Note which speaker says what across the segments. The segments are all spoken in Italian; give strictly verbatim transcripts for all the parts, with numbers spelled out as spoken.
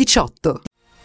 Speaker 1: diciotto.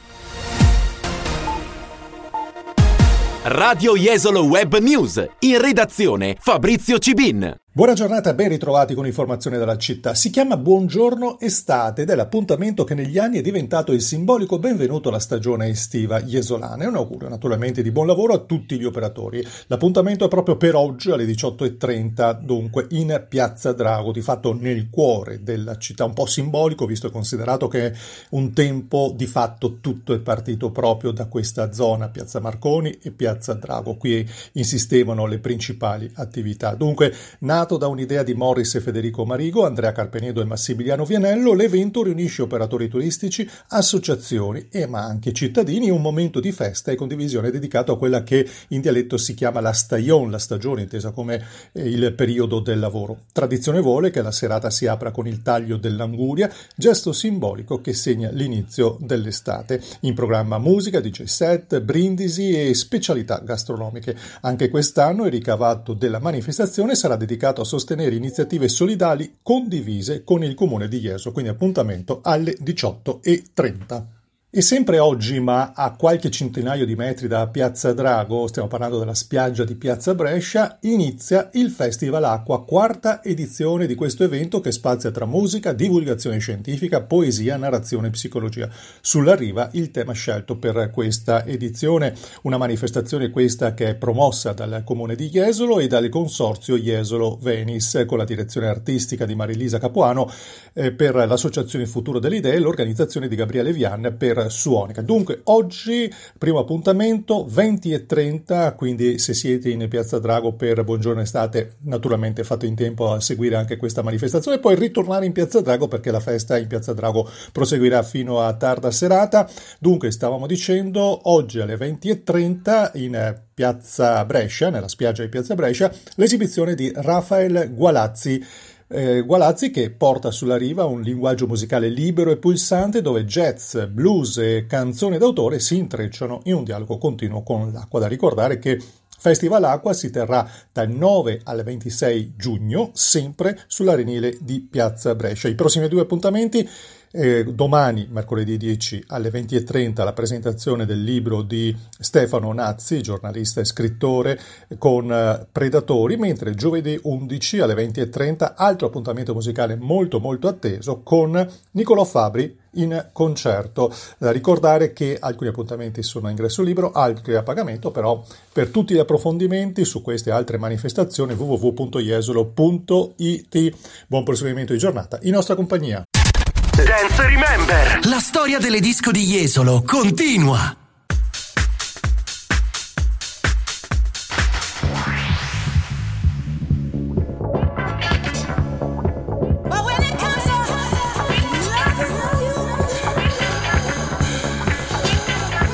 Speaker 2: Radio Jesolo Web News, in redazione Fabrizio Cibin.
Speaker 3: Buona giornata, ben ritrovati con informazioni dalla città. Si chiama Buongiorno Estate ed è l'appuntamento che negli anni è diventato il simbolico benvenuto alla stagione estiva jesolana. È un augurio naturalmente di buon lavoro a tutti gli operatori. L'appuntamento è proprio per oggi alle diciotto e trenta, dunque in Piazza Drago, di fatto nel cuore della città, un po' simbolico visto e considerato che un tempo di fatto tutto è partito proprio da questa zona, Piazza Marconi e Piazza Drago. Qui insistevano le principali attività. Dunque, nato da un'idea di Morris e Federico Marigo, Andrea Carpenedo e Massimiliano Vianello, l'evento riunisce operatori turistici, associazioni e ma anche cittadini in un momento di festa e condivisione dedicato a quella che in dialetto si chiama la stagione, la stagione intesa come eh, il periodo del lavoro. Tradizione vuole che la serata si apra con il taglio dell'anguria, gesto simbolico che segna l'inizio dell'estate. In programma musica, D J set, brindisi e specialità gastronomiche. Anche quest'anno il ricavato della manifestazione sarà dedicato a sostenere iniziative solidali condivise con il comune di Jesolo, quindi appuntamento alle diciotto e trenta. E sempre oggi, ma a qualche centinaio di metri da Piazza Drago, stiamo parlando della spiaggia di Piazza Brescia, inizia il Festival Acqua, quarta edizione di questo evento che spazia tra musica, divulgazione scientifica, poesia, narrazione e psicologia. Sulla riva il tema scelto per questa edizione, una manifestazione questa che è promossa dal comune di Jesolo e dal consorzio Jesolo Venice, con la direzione artistica di Marilisa Capuano, eh, per l'associazione Futuro delle Idee e l'organizzazione di Gabriele Vian per Suonica. Dunque oggi primo appuntamento venti e trenta, quindi se siete in Piazza Drago per Buongiorno Estate naturalmente fate in tempo a seguire anche questa manifestazione e poi ritornare in Piazza Drago perché la festa in Piazza Drago proseguirà fino a tarda serata. Dunque stavamo dicendo oggi alle venti e trenta in Piazza Brescia, nella spiaggia di Piazza Brescia, l'esibizione di Rafael Gualazzi Eh, Gualazzi che porta sulla riva un linguaggio musicale libero e pulsante dove jazz, blues e canzoni d'autore si intrecciano in un dialogo continuo con l'acqua. Da ricordare che Festival Acqua si terrà dal nove al ventisei giugno sempre sull'arenile di Piazza Brescia. I prossimi due appuntamenti: Eh, domani, mercoledì dieci alle venti e trenta, la presentazione del libro di Stefano Nazzi, giornalista e scrittore, con eh, Predatori, mentre giovedì undici alle venti e trenta, altro appuntamento musicale molto molto atteso con Nicolò Fabri in concerto. Da ricordare che alcuni appuntamenti sono a ingresso libero, altri a pagamento, però per tutti gli approfondimenti su queste e altre manifestazioni w w w punto jesolo punto i t. Buon proseguimento di giornata in nostra compagnia.
Speaker 4: Dance Remember. La storia delle disco di Jesolo continua.